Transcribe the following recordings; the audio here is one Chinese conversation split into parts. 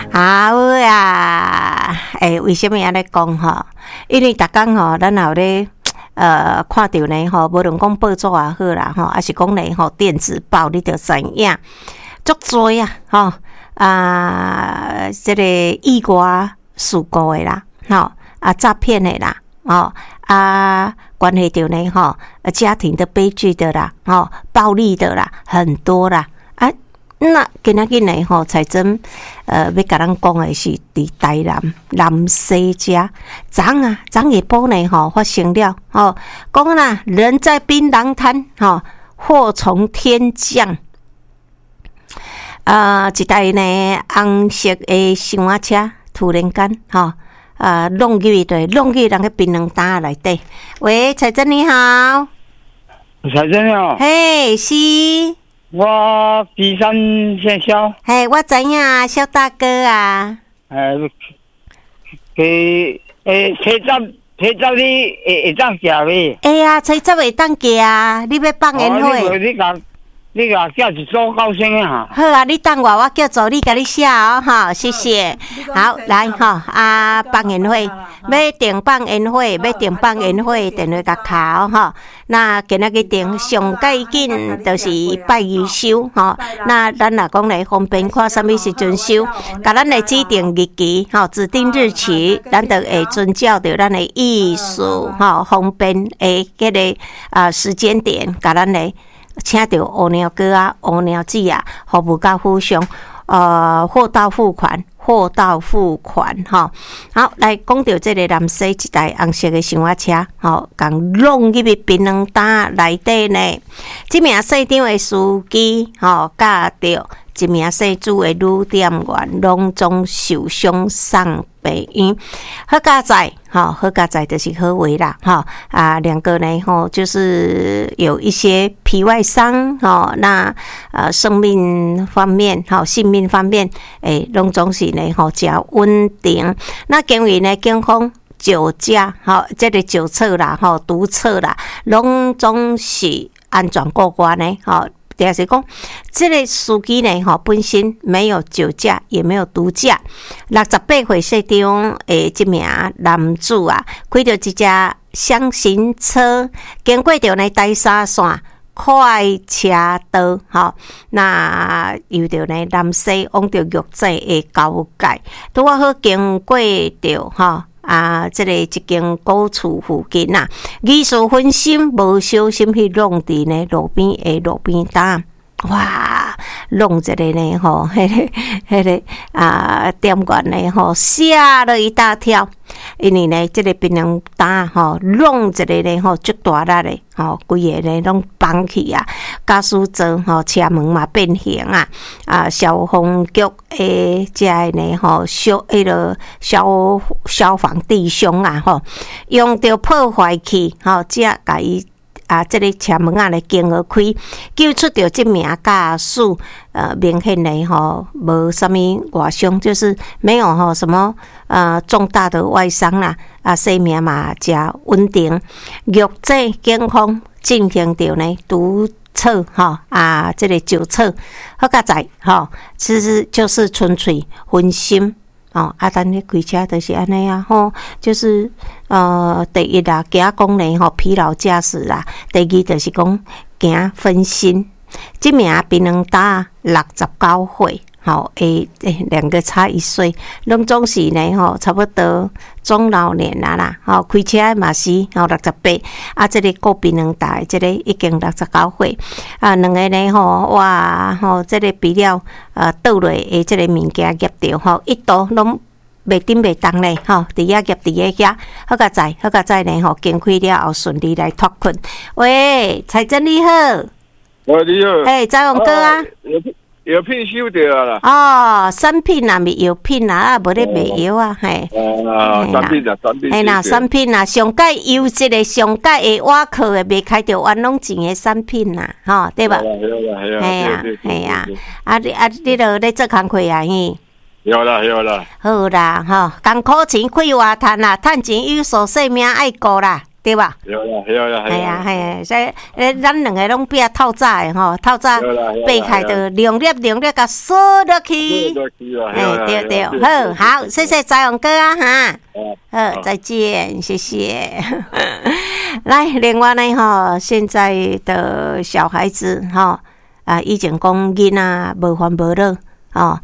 好呀，为什么安尼讲吼？因为逐工吼，咱有咧看到呢吼，无论讲报纸也好啦吼，还是讲呢吼电子报，你着知影足多啊吼这个意外事故的啦吼诈骗的啦关系到呢吼家庭的悲剧的啦暴力的啦很多啦那今仔日呢吼，彩珍要甲咱讲的是伫台南西遮昨下晡呢吼发生了吼，讲啦人在槟榔摊吼，祸从天降。一台呢红色的箱仔车突然间吼弄入人个槟榔摊内底。喂，彩珍你好。 彩珍好。 嘿，是。 我岐山县小。 嘿，我知影，小大哥啊。 车站你会当行未？ 会啊，车站会当行，你要放烟火。 你甲叫一组高升啊！ 好啊，你等我叫助理甲你写哦，哈，谢谢。好，来哈放烟火，要订放烟火，电话甲敲哈。那今仔日订上介紧就是拜二收哈。那咱若讲来方便看什么时阵收，甲咱来指定日期哈，指定日期，咱就会遵照着咱的意思哈，方便诶迄个时间点，甲咱来。请到乌鸟哥啊、乌鸟姐啊，服务甲互相货到付款哈。好，来讲到这个南西一台红色的箱仔车，共弄入去槟榔摊内底呢。这名市场的司机甲着一名姓朱的女店员，拢总受伤送病院。好佳在就是好话啦，两个呢就是有一些皮外伤那生命方面性命方面拢总是呢真稳定。那因为呢警方酒驾这个酒测啦毒测啦，拢总是安全过关呢就是讲，这个司机呢，本身没有酒驾，也没有毒驾。68岁市长这名男子啊，开着一架厢型车，经过着呢台三线快车道，那由着呢南西往着玉井的交界，拄好经过着这个一间古厝附近疑似分心，无小心去弄伫呢路边摊，哇，弄一个呢迄个店员呢吓了一大跳，因为呢这个槟榔摊弄一个呢足大力的规个呢拢绑起驾驶座车门嘛变形消防局的这呢消防弟兄用着破坏器这甲伊这个车门来经而开，救出着这名驾驶明显的无什么外伤，就是没有什么重大的外伤啦生命嘛真稳定。玉井警方进行着呢毒测这个酒测好佳在其实就是纯粹分心咱咧开车就是安尼就是第一啦，惊讲呢疲劳驾驶啦；第二就是讲惊分心。这名槟榔摊69岁，两个差1岁，拢总是呢差不多中老年啦开车嘛是68这个过槟榔摊这个已经69岁两个呢哇这个比了倒落的这个物件夹着一刀拢袂顶袂动咧伫遐夹伫遐好佳在呢经开了后顺利来脱困。喂，彩珍你好。 喂，你好。 早阳哥啊。 药品收到啦。 产品啦，咪药品啦，无咧卖药产品啦，上届优质的、上届的瓦克的，未开着冤枉钱的产品啦，对吧？系啊，你著咧做工课啊？ 有啦。 好啦，艰苦钱开活趁啦，趁钱有所性命爱顾啦。 对吧？ 有啦。 系啊，所以咱两个拢比较透早的吼，透早爬开就两粒甲锁落去。对，好，谢谢彩虹哥啊哈。好，再见，谢谢。来，另外呢吼，现在的小孩子吼以前讲囡仔无烦无恼吼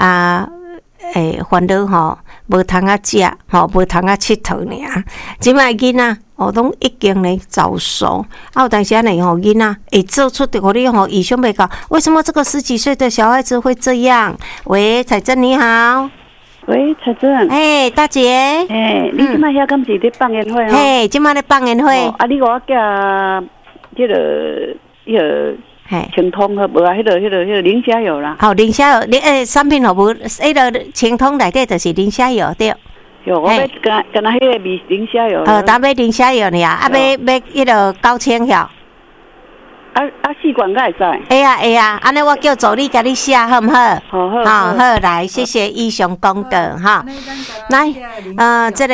烦恼吼无通啊食吼，无通啊佚佗尔。即摆囡仔拢已经呢早熟，有当时呢囡仔会做出互你意想不到。为什么这个10几岁的小孩子会这样？喂，彩珍你好。 喂，彩珍。 大姐。 你即摆遐敢是咧放烟火哦？即摆咧放烟火。 你我叫迄个清通和无啊，迄个磷虾油啦。 磷虾油，产品好无？迄个清通内底就是磷虾油对。 有，我要跟那迄个磷虾油。 当买磷虾油呢要迄个9000晓。 试管个会使？ 会啊，安尼我叫助理甲你写好唔好？ 好， 来，谢谢以上讲的哈。来，这个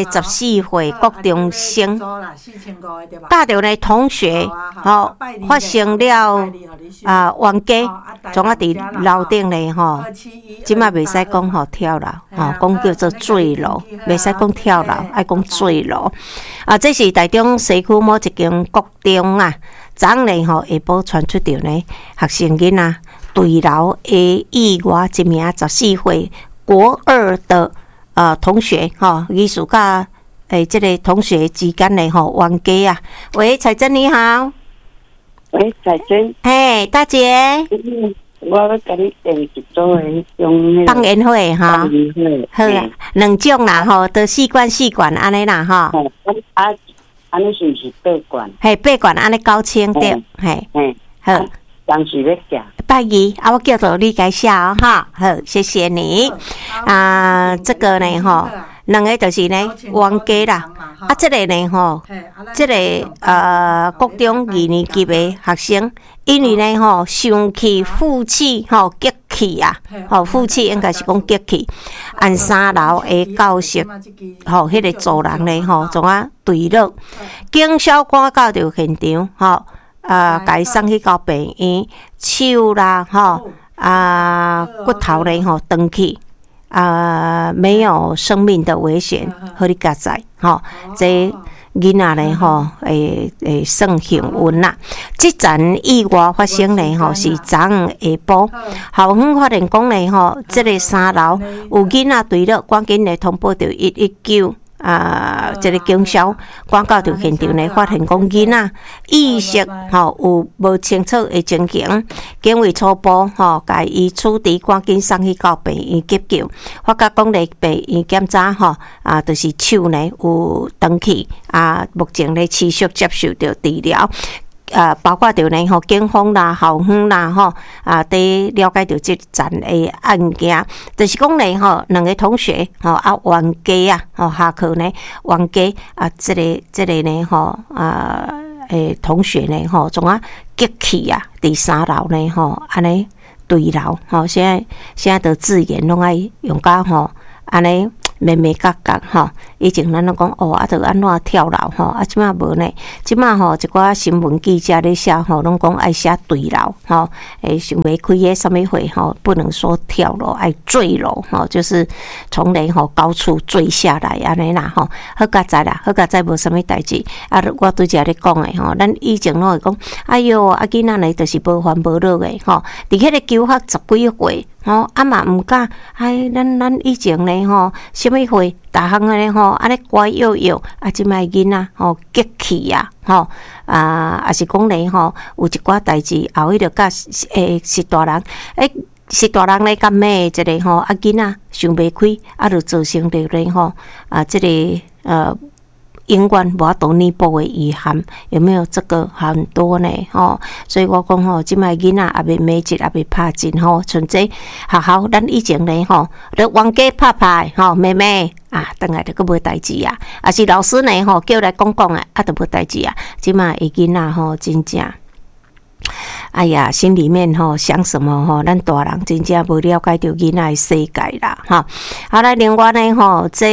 14岁国中生，教着呢同学，发生了冤家，总啊伫楼顶呢即摆袂使讲跳楼，讲叫做坠楼，袂使讲跳楼，爱讲坠楼。这是台中西区某一间国中啊。昨呢下晡传出着呢，学生囡仔坠楼的意外，一名14岁国2的同学艺术甲这个同学之间的冤家啊。喂，彩珍你好。 喂，彩珍。 大姐。 我要甲你订一组的用放烟火哈。好啊，2种啦都四管安尼啦安尼是不是8罐 ？8罐安尼9000对，好。 当时要食。 拜二我叫做你改写好，谢谢你。这个呢两个就是呢冤家啦。这个呢这个国中2年级的学生，因为呢生气负气激气啊，负气应该是讲激气，按3楼的教室迄个走廊呢总啊坠落，警消赶到着现场甲伊送去到病院，手啦骨头呢断去。没有生命的危险，互你加载这囡仔呢会算幸运啦。这件意外发生呢是昨下晡，校方发现讲呢这个3楼有囡仔坠落，赶紧来通报到119。这个警消赶到着现场呢，发现讲囡仔意识有无清楚的情形，警卫初步甲伊处置，赶紧送去到病院急救。发觉讲咧病院检查就是手呢有断去，目前咧持续接受着治疗。包括着呢警方啦、校方啦伫了解着这件的案件，就是讲呢两个同学冤家下课呢冤家这个呢同学呢总啊激气伫3楼呢安尼坠楼现在的字眼拢爱用甲安尼。美角以前咱拢讲就安怎跳楼即摆无呢？即摆一寡新闻记者咧写拢讲爱写坠楼想袂开迄什么会不能说跳楼，爱坠楼就是从那高处坠下来安尼啦好佳哉啦，好佳哉无什么代志我拄则咧讲的咱以前拢会讲，哎哟囡仔呢就是无烦无恼的伫迄个求学10几岁。嘛毋敢，咱以前呢什么会，逐项的安尼乖摇摇，即摆囡仔激气也是讲呢有一寡代志，后迄个甲是大人是大人咧，甲咩即个囡仔想袂开，就造成着呢即个永远无法度弥补的遗憾，有没有这个很多呢？所以我讲即摆囡仔也袂美质，也袂拍真像这学校咱以前呢咧冤家拍妹妹等下就佫无代志啊，是老师呢叫来讲就无代志即摆的囡仔真正。哎呀，心里面想什么咱大人真正无了解到囡仔的世界啦好来，另外呢这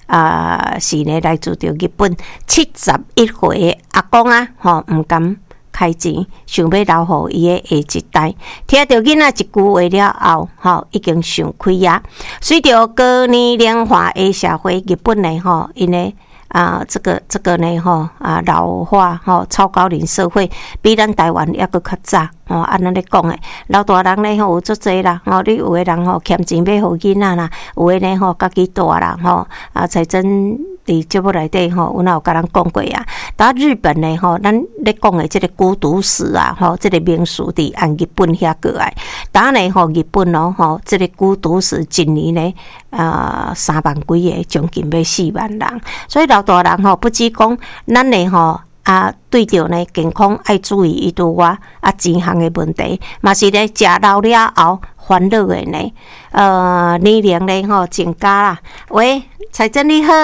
是呢来自着日本71岁阿公啊，毋甘开钱，想要留互伊的下一代。听到囡仔一句话了后，已经想开啊。随着高年龄化的社会，日本呢，因为这个呢，老化超高龄社会比咱台湾还佫较早。按咱咧讲诶，老大人咧有足济啦，你有诶人欠钱要互囡仔啦，有诶呢家己大人财政伫节目内底有哪有甲咱讲过啊？打日本呢咱咧讲诶即个孤独死啊，即个名词伫按日本遐过来，打呢日本即个孤独死一年呢3万几个，将近要4万人，所以老大人不只讲咱呢对着呢健康爱注意伊拄我钱项的问题，嘛是咧食老了后烦恼的呢。年龄呢增加啦。喂，财政你好。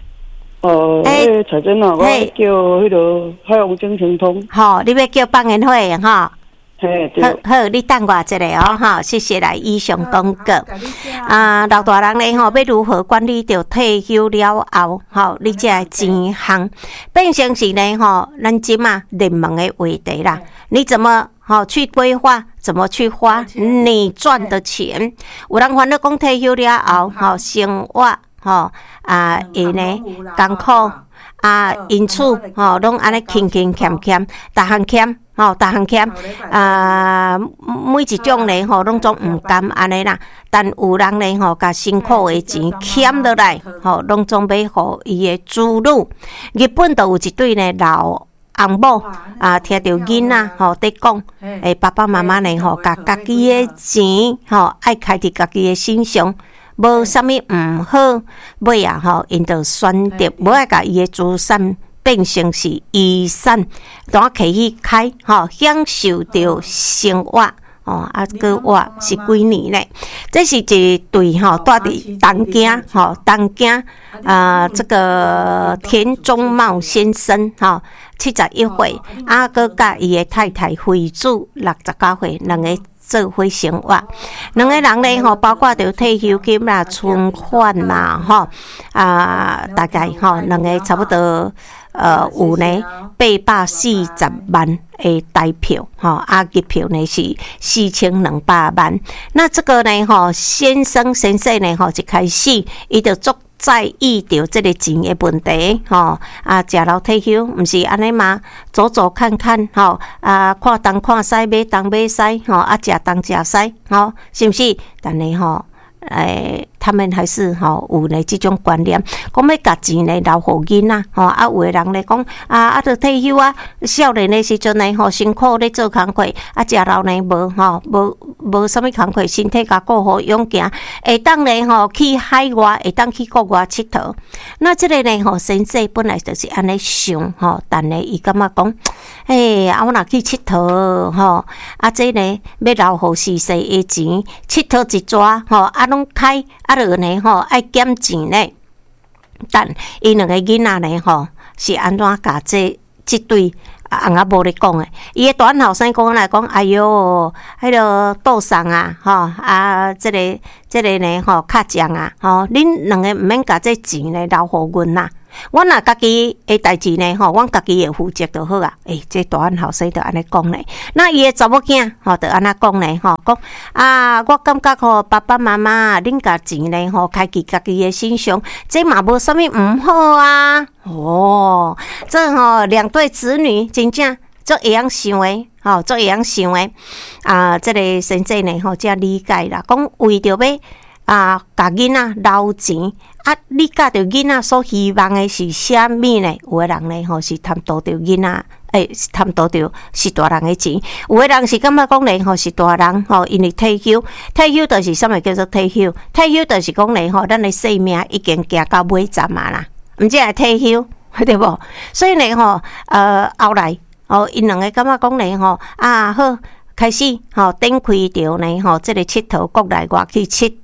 财政啊，我叫迄个海洋精神通。 你要叫放言会嘿， 好，你等我一下谢谢来以上广告。老大人呢要如何管理着退休了后，你这钱项变成是呢咱即嘛热门的话题啦。你怎么去规划？怎么去花你赚的钱？有人烦恼讲退休了后生活会呢艰苦因此拢安尼轻欠，逐项欠。每一种呢拢总毋甘安尼啦，但有人呢甲辛苦的钱欠落来，拢总要互伊的子女。日本都有一对呢老翁某听到囡仔在讲，爸爸妈妈呢甲家己的钱爱开伫家己的身上。无啥物毋好，尾因就选择无爱甲伊的资产变成是遗产，当起去开享受着生活个活是几年呢？这是一对住伫东京这个田中茂先生71岁，佮甲伊的太太惠子69岁，两个做伙生活，两个人呢包括着退休金啦、存款啦，大概两个差不多有呢840万的台票，月票呢是4200万。那这个呢先生呢一开始伊就足在意着这个钱的问题，食老退休，毋是安尼嘛？走走看看，看东看西，买东买西，食东食西，是毋是？但呢他们还是有呢这种观念，讲要甲钱呢留互囡仔，有的人咧讲着退休少年的时阵呢辛苦咧做工课，食老呢无啥物工课，身体甲顾好勇行，会当呢去海外，会当去国外佚佗。那这个呢先生本来就是安尼想，但呢伊感觉讲，我若去佚佗这呢要留互逝世的钱，佚佗一抓拢开落呢爱减钱呢。但伊两个囡仔呢是安怎甲这对翁仔某咧讲诶？伊个大后生讲来讲，哎哟，迄个倒送这个呢较奖恁两个毋免甲这钱呢留互阮啦。阮若家己的代志呢，阮家己会负责就好啊。这大汉后生就安尼讲咧。那伊的查某囝就安那讲咧，讲我感觉爸爸妈妈恁甲钱呢开伫家己的身上，这嘛无啥物毋好啊。这两对子女真正足会晓想诶，足会晓想诶。这个先生呢才理解啦，讲为着要甲囡仔留钱你甲着囡仔所希望的是啥物呢？有的人呢是贪图着囡仔，贪图着是大人的钱；有的人是感觉讲呢是大人因为退休就是啥物叫做退休？退休就是讲呢咱的生命已经行到尾站啦，毋只系退休，对无？所以呢后来因两个感觉讲呢好开始展开着呢这个佚佗，国内外去佚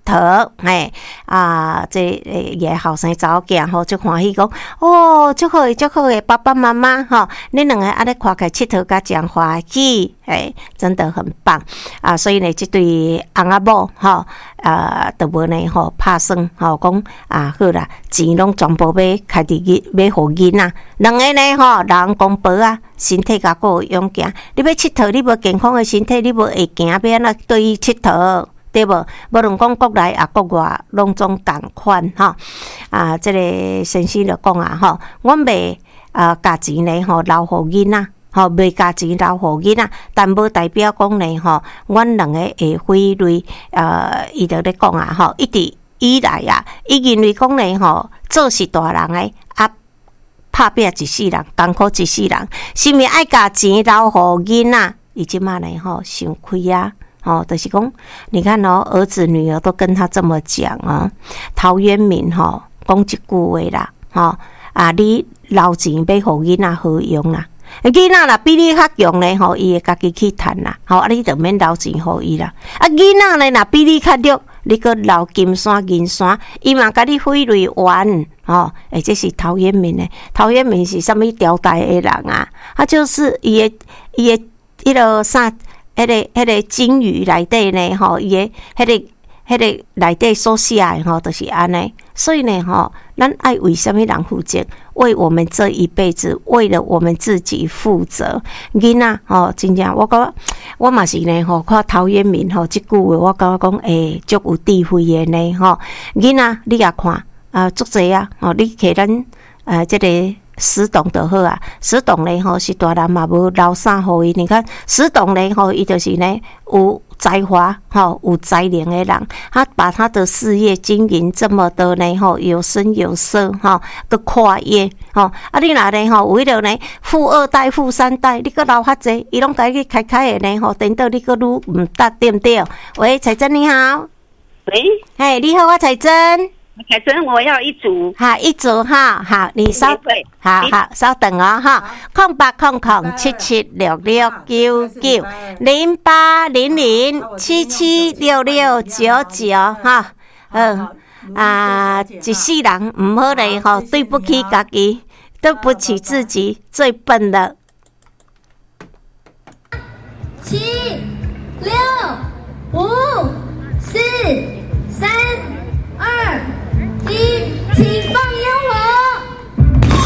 佗，这也后生查某囝吼，足欢喜讲，哦，足好诶，爸爸妈妈吼，恁两个安尼看起来佚佗甲真欢喜，真的很棒啊！所以呢，这对翁仔某吼，就无呢吼拍算吼讲啊，好啦，钱拢全部要开伫要互囡仔，两个呢吼，人公婆啊，身体甲够勇健，你要佚佗，你无健康诶身体，你无会行，要安怎对伊佚佗？对无？无论讲国内啊国外，拢总共款吼。这个先生就讲啊吼，阮袂加钱呢吼留互囡仔，吼袂加钱留互囡仔，但无代表讲呢吼，阮两个会费类伊就咧讲啊吼，一直以来啊，伊认为讲呢吼，做是大人诶啊。拍拼一世人，艰苦一世人，是毋是爱加钱留互囡仔？伊即马呢吼想开啊！就是讲，你看儿子女儿都跟他这么讲哦。陶渊明讲一句话啦，你留钱要互囡仔好用啦。囡仔啦比你较强呢，伊会家己去趁啦。你就免留钱互伊啦。囡仔呢，若比你较弱，你搁留金山银山，伊嘛甲你费类完。这是陶渊明的。陶渊明是啥物朝代的人啊？就是伊的迄个啥？迄个金语内底呢，伊诶迄个内底所写诶就是安尼。所以呢，咱爱为什么人负责？为我们这一辈子，为了我们自己负责。囡仔真正我嘛是呢，看陶渊明即句话，我感觉讲足有智慧诶呢，囡仔你也看足济啊，你摕咱这个。石洞就好啊，石洞呢是大人嘛无留啥互伊。你看石洞呢伊就是呢有才华有才能的人，他把他的事业经营这么的呢有声有色个跨越你若呢为了呢富二代富三代，你搁留较济，伊拢甲你开的呢等到你搁愈毋得，对不对？喂，彩珍你好。 喂， 你好，我彩珍。 彩珍，我要一组。 好，一组好，你稍好稍等哦0800776699 0800776699一世人唔好嘞对不起家己，对不起自己，最笨的